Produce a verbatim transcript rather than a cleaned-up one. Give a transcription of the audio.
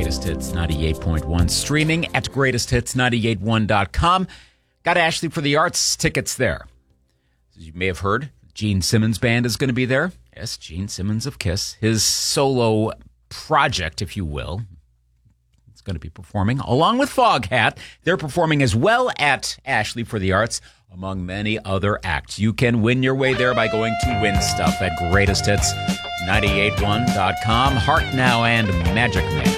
Greatest Hits ninety-eight point one, streaming at greatest hits nine eight one dot com. Got Ashley for the Arts tickets there. As you may have heard, Gene Simmons Band is going to be there. Yes, Gene Simmons of Kiss. His solo project, if you will. It's going to be performing along with Foghat. They're performing as well at Ashley for the Arts, among many other acts. You can win your way there by going to Win Stuff at greatest hits nine eight one dot com. Heart Now and Magic Man.